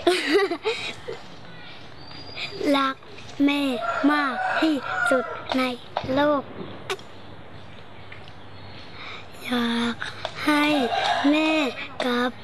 รักแม่มากที่สุดในโลกอยากให้แม่กลับ